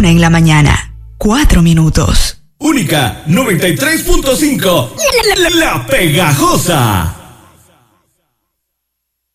1 en la mañana. 4 minutos. Única 93.5. La Pegajosa.